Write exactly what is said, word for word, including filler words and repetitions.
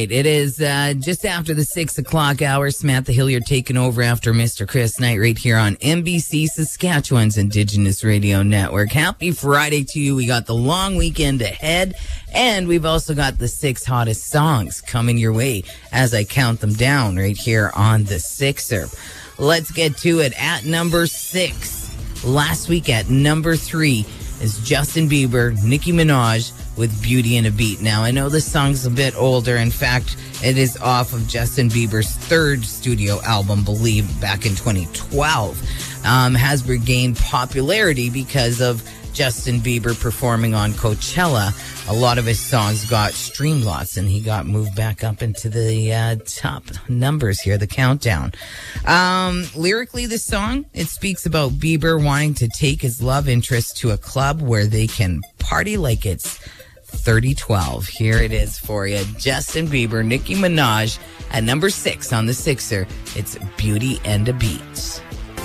right. It is uh, just after the six o'clock hour. Samantha Hilliard taking over after Mister Chris Knight right here on N B C Saskatchewan's Indigenous Radio Network. Happy Friday to you. We got the long weekend ahead, and we've also got the six hottest songs coming your way as I count them down right here on the Sixer. Let's get to it. At number six, last week at number three, is Justin Bieber, Nicki Minaj with Beauty and a Beat. Now, I know this song's a bit older. In fact, it is off of Justin Bieber's third studio album, Believe, back in twenty twelve. Um, has regained popularity because of Justin Bieber performing on Coachella. A lot of his songs got stream lots, and he got moved back up into the uh, top numbers here, the countdown. Um, lyrically, this song, it speaks about Bieber wanting to take his love interest to a club where they can party like it's thirty twelve. Here it is for you. Justin Bieber, Nicki Minaj at number six on the Sixer. It's Beauty and a Beat.